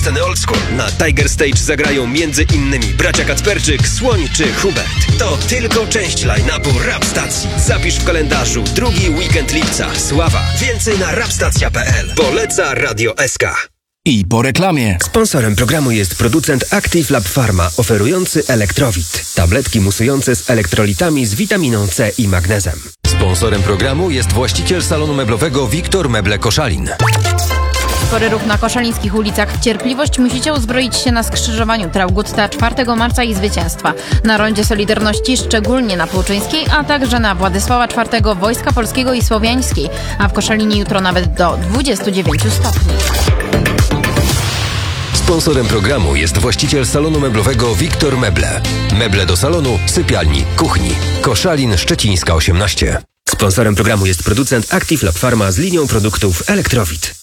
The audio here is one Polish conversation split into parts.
sceny old school. Na Tiger Stage zagrają m.in. bracia Kacperczyk, Słoń czy Hubert. To tylko część line-upu Rap Stacji. Zapisz w kalendarzu drugi weekend lipca. Sława. Więcej na rapstacja.pl. Poleca Radio SK. I po reklamie. Sponsorem programu jest producent Active Lab Pharma, oferujący Elektrowit. Tabletki musujące z elektrolitami z witaminą C i magnezem. Sponsorem programu jest właściciel salonu meblowego Wiktor Meble Koszalin. Spory ruch na koszalińskich ulicach. W cierpliwość musicie uzbroić się na skrzyżowaniu Traugutta 4 marca i Zwycięstwa. Na rondzie Solidarności, szczególnie na Płuczyńskiej, a także na Władysława IV Wojska Polskiego i Słowiańskiej. A w Koszalinie jutro nawet do 29 stopni. Sponsorem programu jest właściciel salonu meblowego Wiktor Meble. Meble do salonu, sypialni, kuchni. Koszalin, Szczecińska 18. Sponsorem programu jest producent Active Lab Pharma z linią produktów Elektrowit.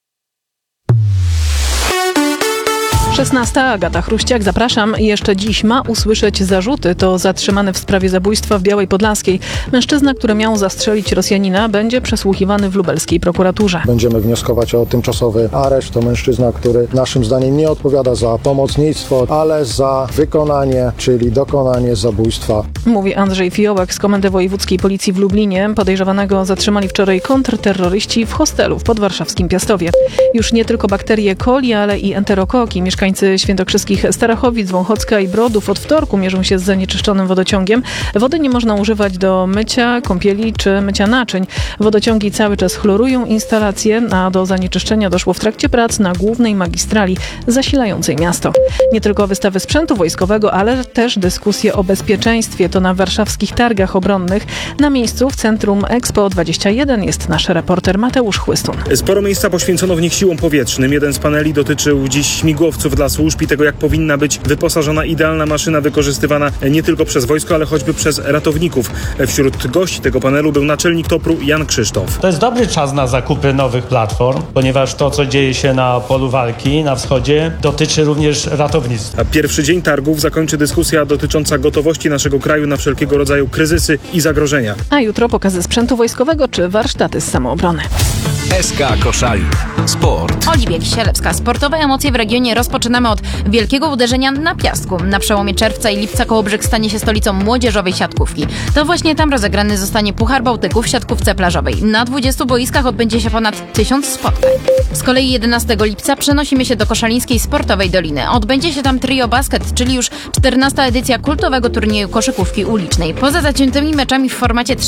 16. Agata Chruściak, zapraszam. Jeszcze dziś ma usłyszeć zarzuty. To zatrzymany w sprawie zabójstwa w Białej Podlaskiej. Mężczyzna, który miał zastrzelić Rosjanina, będzie przesłuchiwany w lubelskiej prokuraturze. Będziemy wnioskować o tymczasowy areszt. To mężczyzna, który naszym zdaniem nie odpowiada za pomocnictwo, ale za wykonanie, czyli dokonanie zabójstwa. Mówi Andrzej Fiołek z Komendy Wojewódzkiej Policji w Lublinie. Podejrzewanego zatrzymali wczoraj kontrterroryści w hostelu w podwarszawskim Piastowie. Już nie tylko bakterie coli, ale i enterokoki. Mieszkańcy świętokrzyskich Starachowic, Wąchocka i Brodów od wtorku mierzą się z zanieczyszczonym wodociągiem. Wody nie można używać do mycia, kąpieli czy mycia naczyń. Wodociągi cały czas chlorują instalacje, a do zanieczyszczenia doszło w trakcie prac na głównej magistrali zasilającej miasto. Nie tylko wystawy sprzętu wojskowego, ale też dyskusje o bezpieczeństwie. To na warszawskich targach obronnych. Na miejscu w centrum Expo 21 jest nasz reporter Mateusz Chłystun. Sporo miejsca poświęcono w nich siłom powietrznym. Jeden z paneli dotyczył dziś śmigłowców dla służb i tego, jak powinna być wyposażona idealna maszyna wykorzystywana nie tylko przez wojsko, ale choćby przez ratowników. Wśród gości tego panelu był naczelnik TOPR-u Jan Krzysztof. To jest dobry czas na zakupy nowych platform, ponieważ to, co dzieje się na polu walki na wschodzie, dotyczy również ratownictwa. A pierwszy dzień targów zakończy dyskusja dotycząca gotowości naszego kraju na wszelkiego rodzaju kryzysy i zagrożenia. A jutro pokazy sprzętu wojskowego czy warsztaty z samoobrony. SK Koszalin. Sport. Oliwia Kisielewska. Sportowe emocje w regionie rozpoczynamy od wielkiego uderzenia na Piastku. Na przełomie czerwca i lipca Kołobrzeg stanie się stolicą młodzieżowej siatkówki. To właśnie tam rozegrany zostanie Puchar Bałtyku w siatkówce plażowej. Na 20 boiskach odbędzie się ponad 1000 spotkań. Z kolei 11 lipca przenosimy się do Koszalińskiej Sportowej Doliny. Odbędzie się tam Trio Basket, czyli już 14. edycja kultowego turnieju koszykówki ulicznej. Poza zaciętymi meczami w formacie